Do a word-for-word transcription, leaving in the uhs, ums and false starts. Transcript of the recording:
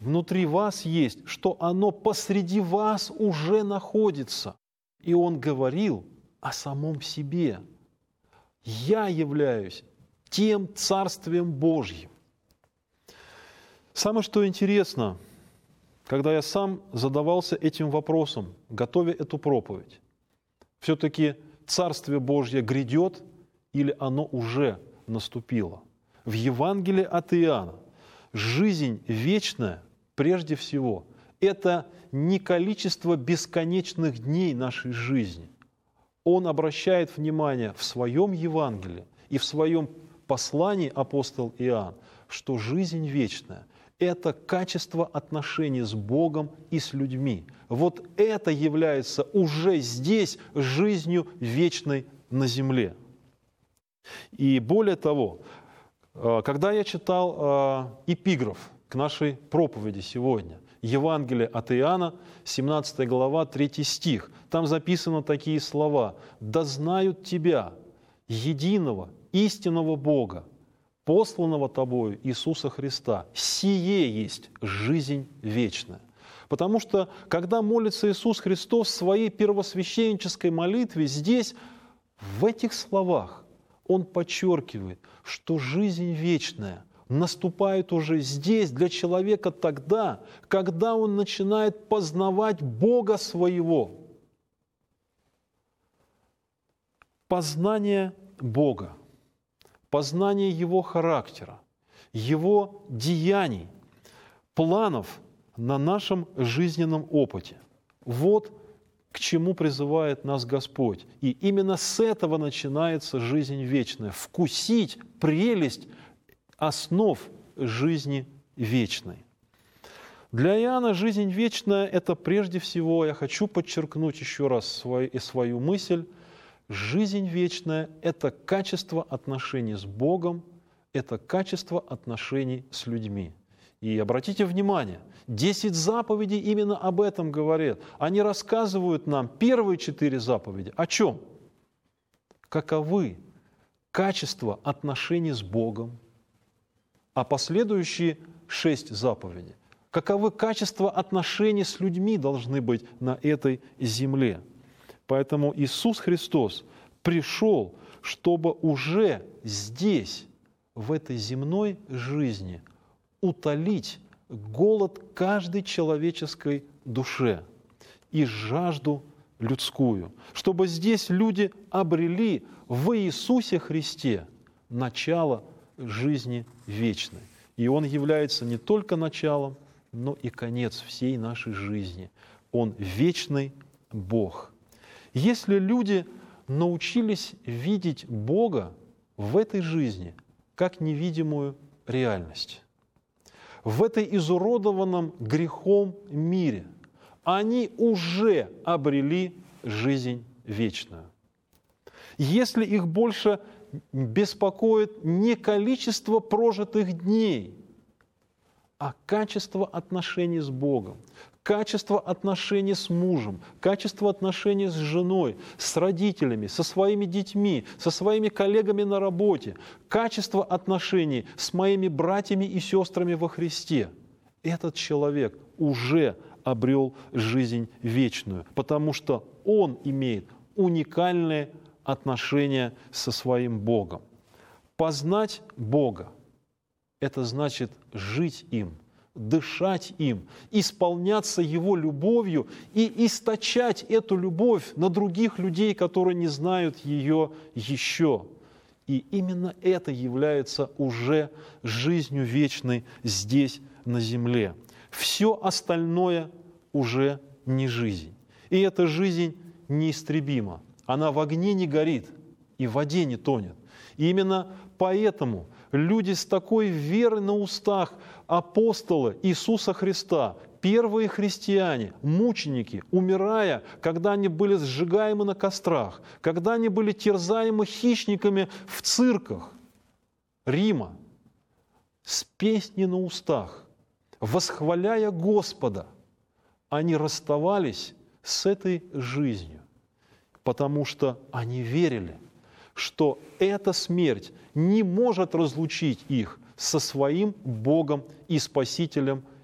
внутри вас есть, что оно посреди вас уже находится. И Он говорил о самом себе. Я являюсь тем Царствием Божьим. Самое что интересно, когда я сам задавался этим вопросом, готовя эту проповедь, все-таки Царствие Божье грядет или оно уже наступило? В Евангелии от Иоанна жизнь вечная, прежде всего, это не количество бесконечных дней нашей жизни. Он обращает внимание в своем Евангелии и в своем послании апостол Иоанн, что жизнь вечная – это качество отношений с Богом и с людьми. Вот это является уже здесь жизнью вечной на земле. И более того, когда я читал эпиграф к нашей проповеди сегодня, Евангелие от Иоанна, семнадцатая глава, третий стих, там записаны такие слова: «Да знают Тебя, единого, истинного Бога, посланного Тобою Иисуса Христа, сие есть жизнь вечная». Потому что, когда молится Иисус Христос в своей первосвященнической молитве, здесь, в этих словах, Он подчеркивает, что жизнь вечная наступает уже здесь для человека тогда, когда он начинает познавать Бога своего. Познание Бога, познание Его характера, Его деяний, планов на нашем жизненном опыте. Вот к чему призывает нас Господь. И именно с этого начинается жизнь вечная. Вкусить прелесть основ жизни вечной. Для Иоанна жизнь вечная – это прежде всего, я хочу подчеркнуть еще раз свою, свою мысль, жизнь вечная – это качество отношений с Богом, это качество отношений с людьми. И обратите внимание, десять заповедей именно об этом говорят. Они рассказывают нам первые четыре заповеди. О чем? Каковы качества отношений с Богом, а последующие шесть заповедей. Каковы качества отношений с людьми должны быть на этой земле. Поэтому Иисус Христос пришел, чтобы уже здесь, в этой земной жизни, утолить голод каждой человеческой душе и жажду людскую, чтобы здесь люди обрели в Иисусе Христе начало жизни вечной. И Он является не только началом, но и конец всей нашей жизни. Он вечный Бог. Если люди научились видеть Бога в этой жизни как невидимую реальность, в этой изуродованном грехом мире, они уже обрели жизнь вечную. Если их больше беспокоит не количество прожитых дней, а качество отношений с Богом, качество отношений с мужем, качество отношений с женой, с родителями, со своими детьми, со своими коллегами на работе, качество отношений с моими братьями и сестрами во Христе, этот человек уже обрел жизнь вечную, потому что он имеет уникальное отношения со своим Богом. Познать Бога – это значит жить им, дышать им, исполняться Его любовью и источать эту любовь на других людей, которые не знают ее еще. И именно это является уже жизнью вечной здесь, на земле. Все остальное уже не жизнь. И эта жизнь неистребима. Она в огне не горит и в воде не тонет. И именно поэтому люди с такой верой на устах, апостолы Иисуса Христа, первые христиане, мученики, умирая, когда они были сжигаемы на кострах, когда они были терзаемы хищниками в цирках Рима, с песней на устах, восхваляя Господа, они расставались с этой жизнью, потому что они верили, что эта смерть не может разлучить их со своим Богом и Спасителем